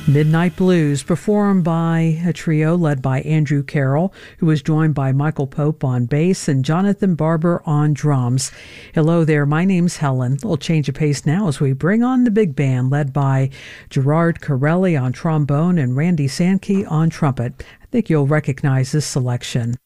Midnight Blues, performed by a trio led by Andrew Carroll, who was joined by Michael Pope on bass and Jonathan Barber on drums. Hello there, my name's Helen. A little change of pace now as we bring on the big band led by Gerard Corelli on trombone and Randy Sankey on trumpet. I think you'll recognize this selection.